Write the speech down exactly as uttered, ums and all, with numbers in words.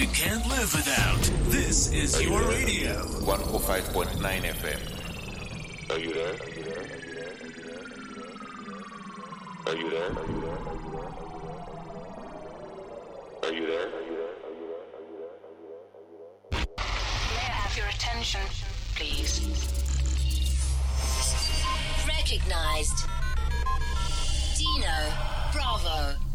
You can't live without. This is Are you your there? radio. one oh five point nine F M. Are you there? Are you there? Are you there? May I have your attention, please? Recognized. Dino Bravo.